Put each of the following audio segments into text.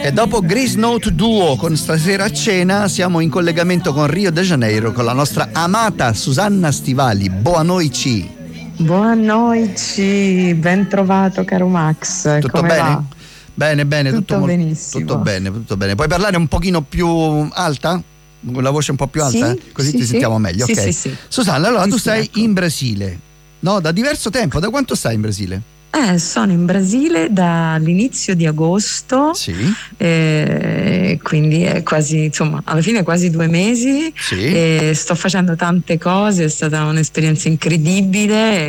E dopo Grace Note Duo con Stasera a cena siamo in collegamento con Rio de Janeiro con la nostra amata Susanna Stivali. Boa noite. Boa noite, ben trovato caro Max. Tutto come bene? va? Bene, Tutto benissimo. tutto bene. Puoi parlare un pochino più alta? Con la voce un po' più alta? Sì, Così sì, ti sì. sentiamo meglio, Sì, ok. sì. Susanna, allora tu stai ecco. in Brasile, no? Da diverso tempo, da quanto stai in Brasile? Sono in Brasile dall'inizio di agosto, Sì. quindi è quasi, insomma, alla fine quasi 2 mesi. Sì. Sto facendo tante cose, è stata un'esperienza incredibile.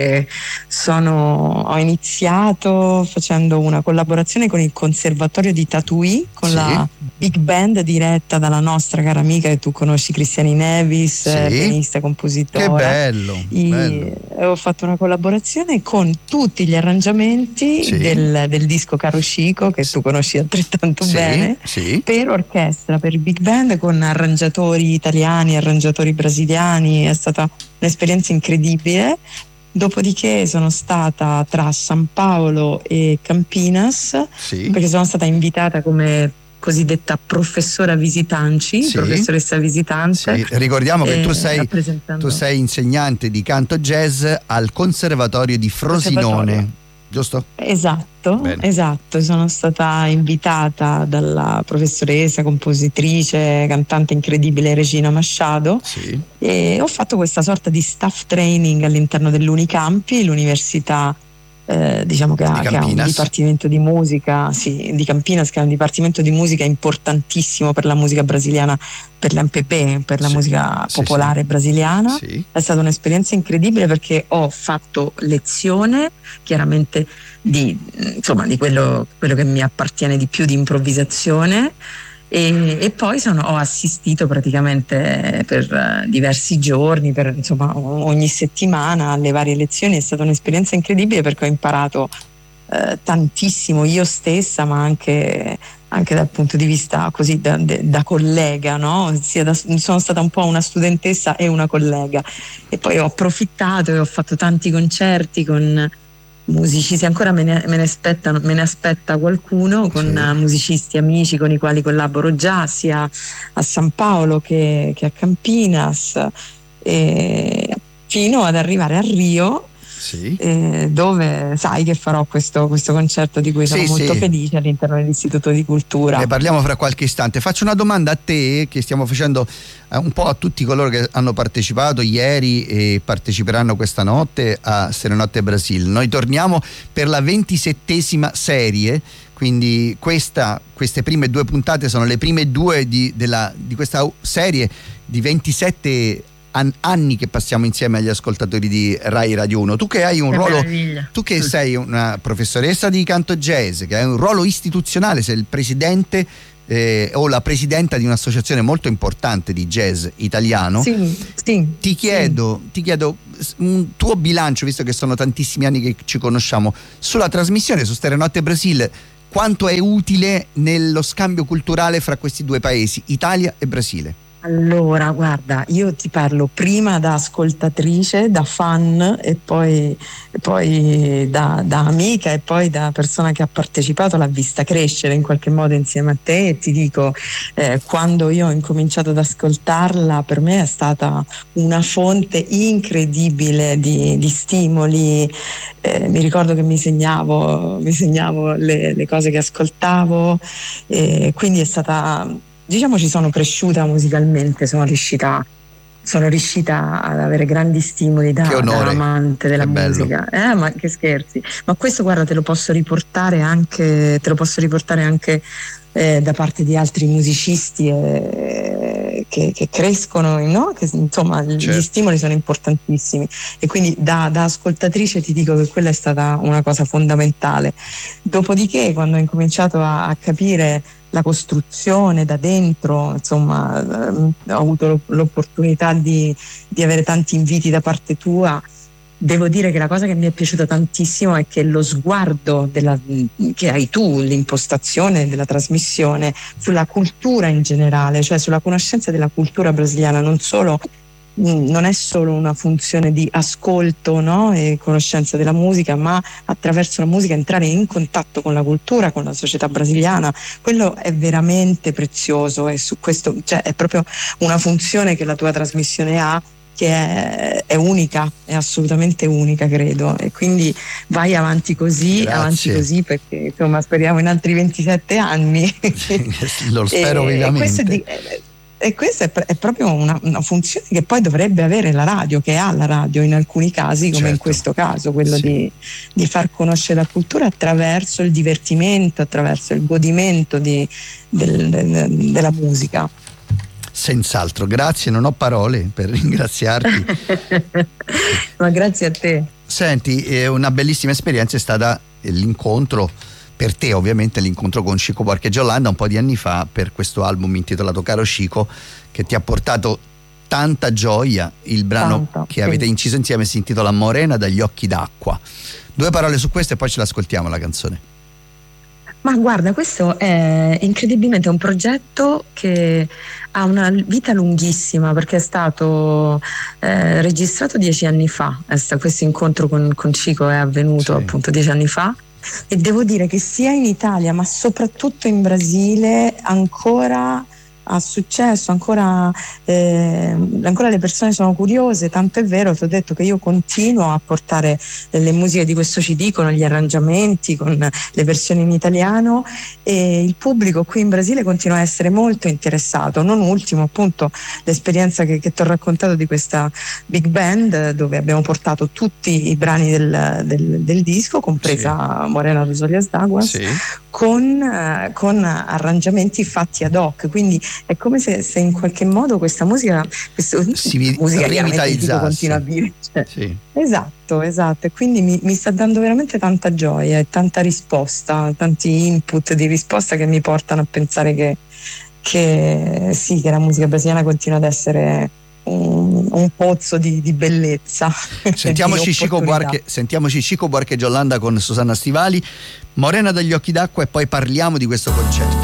Ho iniziato facendo una collaborazione con il Conservatorio di Tatuí, con Sì. la big band diretta dalla nostra cara amica che tu conosci, Cristiani Nevis, Sì. pianista, compositore. Che bello. Ho fatto una collaborazione con tutti gli arrangiamenti Sì. del disco Caro Chico, che tu conosci altrettanto bene, Sì. per orchestra, per big band, con arrangiatori italiani, arrangiatori brasiliani. È stata un'esperienza incredibile. Dopodiché sono stata tra San Paolo e Campinas, Sì. perché sono stata invitata come cosiddetta professoressa visitante. Sì. Ricordiamo che tu sei insegnante di canto jazz al Conservatorio di Frosinone, giusto? Esatto, sono stata invitata dalla professoressa, compositrice, cantante incredibile Regina Masciado. Sì. E ho fatto questa sorta di staff training all'interno dell'Unicampi, l'università diciamo che ha un dipartimento di musica, di Campinas, che ha un dipartimento di musica importantissimo per la musica brasiliana, per l'MPB, per la musica popolare brasiliana. Sì. È stata un'esperienza incredibile perché ho fatto lezione chiaramente di quello che mi appartiene di più, di improvvisazione. E poi ho assistito praticamente per diversi giorni, ogni settimana alle varie lezioni. È stata un'esperienza incredibile perché ho imparato tantissimo io stessa, ma anche dal punto di vista così da collega, no? Sono stata un po' una studentessa e una collega, e poi ho approfittato e ho fatto tanti concerti con musicisti. Ancora me ne aspetta qualcuno, con musicisti amici con i quali collaboro già sia a San Paolo che a Campinas, fino ad arrivare a Rio. Sì. Dove sai che farò questo concerto di cui sono molto felice all'interno dell'Istituto di Cultura. Ne parliamo fra qualche istante. Faccio una domanda a te, che stiamo facendo un po' a tutti coloro che hanno partecipato ieri e parteciperanno questa notte a Serenotte Brasil. Noi torniamo per la 27ª serie, quindi queste prime 2 puntate sono le prime 2 di questa serie di 27 anni che passiamo insieme agli ascoltatori di Rai Radio 1. Tu che hai un ruolo, meraviglia. Tu che sei una professoressa di canto jazz, che hai un ruolo istituzionale, sei il presidente o la presidenta di un'associazione molto importante di jazz italiano. Ti chiedo un tuo bilancio, visto che sono tantissimi anni che ci conosciamo, sulla trasmissione su Serenotte Brasil. Quanto è utile nello scambio culturale fra questi 2 paesi, Italia e Brasile? Allora, guarda, io ti parlo prima da ascoltatrice, da fan, e poi da amica, e poi da persona che ha partecipato, l'ha vista crescere in qualche modo insieme a te, e ti dico, quando io ho incominciato ad ascoltarla, per me è stata una fonte incredibile di stimoli. Mi ricordo che mi segnavo le cose che ascoltavo, quindi è stata... Diciamo, ci sono cresciuta musicalmente, sono riuscita ad avere grandi stimoli da amante della musica. Ma che scherzi! Ma questo, guarda, te lo posso riportare anche da parte di altri musicisti che crescono, no? Che insomma gli stimoli sono importantissimi, e quindi da ascoltatrice ti dico che quella è stata una cosa fondamentale. Dopodiché, quando ho incominciato a capire la costruzione da dentro, insomma, ho avuto l'opportunità di avere tanti inviti da parte tua. Devo dire che la cosa che mi è piaciuta tantissimo è che lo sguardo che hai tu, l'impostazione della trasmissione sulla cultura in generale, cioè sulla conoscenza della cultura brasiliana, non solo non è solo una funzione di ascolto, no? E conoscenza della musica, ma attraverso la musica entrare in contatto con la cultura, con la società brasiliana. Quello è veramente prezioso, e su questo, cioè, è proprio una funzione che la tua trasmissione ha, che è unica, è assolutamente unica, credo, e quindi vai avanti così, perché insomma speriamo in altri 27 anni. Lo spero vivamente. E questa è proprio una funzione che poi dovrebbe avere la radio, che ha la radio in alcuni casi, come in questo caso, quello di far conoscere la cultura attraverso il divertimento, attraverso il godimento della musica. Senz'altro, grazie, non ho parole per ringraziarti. Ma grazie a te. Senti, una bellissima esperienza è stata l'incontro, per te ovviamente, l'incontro con Chico Buarque e Yolanda un po' di anni fa per questo album intitolato Caro Chico, che ti ha portato tanta gioia. Il brano che avete inciso insieme si intitola Morena dagli occhi d'acqua. 2 parole su questo e poi ce l'ascoltiamo la canzone. Ma guarda, questo è incredibilmente un progetto che ha una vita lunghissima, perché è stato registrato 10 anni fa. Questo incontro con Chico è avvenuto appunto 10 anni fa, e devo dire che sia in Italia ma soprattutto in Brasile ancora ha successo, ancora le persone sono curiose, tanto è vero, ti ho detto che io continuo a portare le musiche di questo CD con gli arrangiamenti, con le versioni in italiano, e il pubblico qui in Brasile continua a essere molto interessato. Non ultimo appunto l'esperienza che ti ho raccontato di questa big band, dove abbiamo portato tutti i brani del disco, compresa Morena dos Olhos d'Água, con arrangiamenti fatti ad hoc, quindi è come se in qualche modo questa musica rivitalizzasse, continua a dire, esatto, e quindi mi sta dando veramente tanta gioia e tanta risposta, tanti input di risposta che mi portano a pensare che la musica brasiliana continua ad essere un pozzo di bellezza. Sentiamoci Chico Buarque e Yolanda con Susanna Stivali, Morena dagli occhi d'acqua, e poi parliamo di questo concerto.